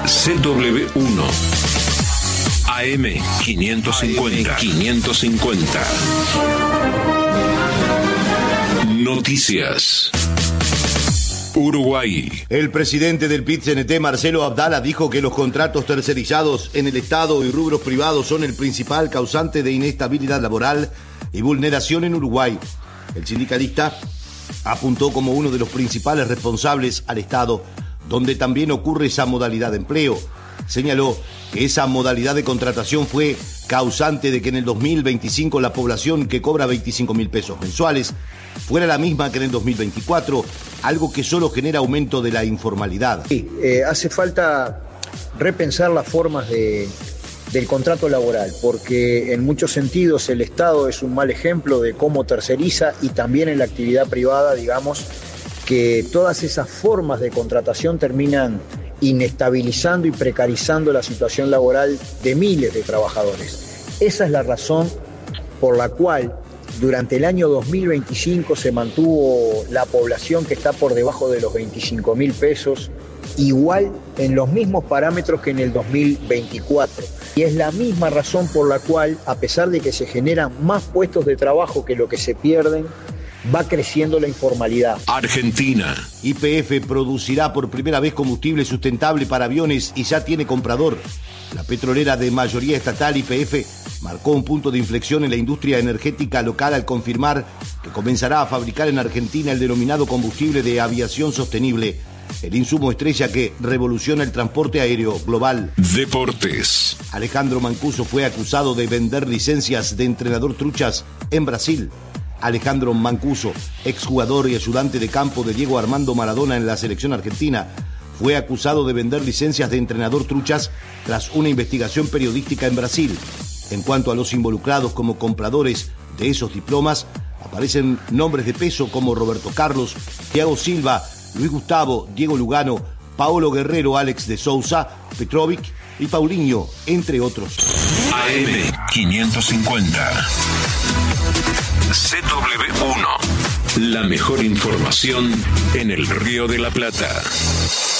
CW1 AM 550. Noticias. Uruguay. El presidente del PIT-CNT, Marcelo Abdala, dijo que los contratos tercerizados en el Estado y rubros privados son el principal causante de inestabilidad laboral y vulneración en Uruguay. El sindicalista apuntó como uno de los principales responsables al Estado, donde también ocurre esa modalidad de empleo. Señaló que esa modalidad de contratación fue causante de que en el 2025 la población que cobra 25.000 pesos mensuales fuera la misma que en el 2024, algo que solo genera aumento de la informalidad. Sí, hace falta repensar las formas del contrato laboral, porque en muchos sentidos el Estado es un mal ejemplo de cómo terceriza, y también en la actividad privada, digamos, que todas esas formas de contratación terminan inestabilizando y precarizando la situación laboral de miles de trabajadores. Esa es la razón por la cual durante el año 2025 se mantuvo la población que está por debajo de los 25.000 pesos, igual en los mismos parámetros que en el 2024. Y es la misma razón por la cual, a pesar de que se generan más puestos de trabajo que lo que se pierden, va creciendo la informalidad. Argentina. YPF producirá por primera vez combustible sustentable para aviones y ya tiene comprador. La petrolera de mayoría estatal YPF marcó un punto de inflexión en la industria energética local al confirmar que comenzará a fabricar en Argentina el denominado combustible de aviación sostenible, el insumo estrella que revoluciona el transporte aéreo global. Deportes. Alejandro Mancuso fue acusado de vender licencias de entrenador truchas en Brasil. Alejandro Mancuso, exjugador y ayudante de campo de Diego Armando Maradona en la selección argentina, fue acusado de vender licencias de entrenador truchas tras una investigación periodística en Brasil. En cuanto a los involucrados como compradores de esos diplomas, aparecen nombres de peso como Roberto Carlos, Thiago Silva, Luis Gustavo, Diego Lugano, Paolo Guerrero, Alex de Sousa, Petrovic y Paulinho, entre otros. AM 550. CW1. La mejor información en el Río de la Plata.